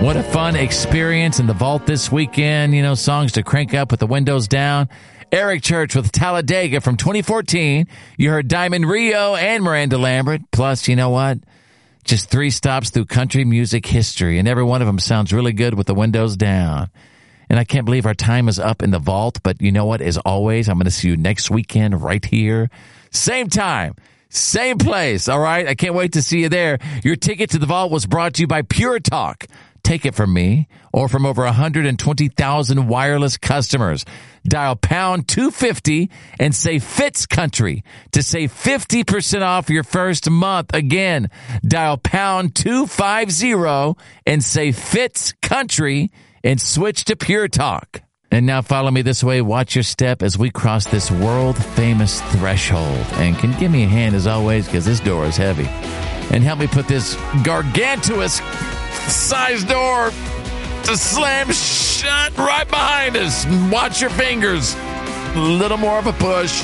What a fun experience in the vault this weekend. You know, songs to crank up with the windows down. Eric Church with Talladega from 2014. You heard Diamond Rio and Miranda Lambert. Plus, you know what? Just 3 stops through country music history, and every one of them sounds really good with the windows down. And I can't believe our time is up in the vault, but you know what? As always, I'm going to see you next weekend right here. Same time, same place, all right? I can't wait to see you there. Your ticket to the vault was brought to you by Pure Talk. Take it from me or from over 120,000 wireless customers. Dial pound 250 and say Fitz Country to save 50% off your first month. Again, dial pound 250 and say Fitz Country and switch to Pure Talk. And now follow me this way. Watch your step as we cross this world-famous threshold. And can give me a hand as always because this door is heavy. And help me put this gargantuous size door to slam shut right behind us. Watch your fingers. A little more of a push.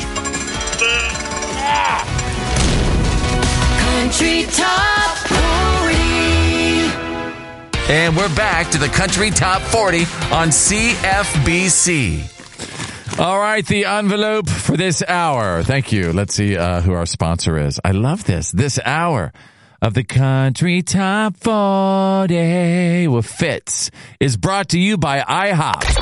Country Top 40. And we're back to the Country Top 40 on CFBC. All right, the envelope for this hour. Thank you. Let's see who our sponsor is. I love this. This hour of the Country Top 40 with Fitz is brought to you by IHOP.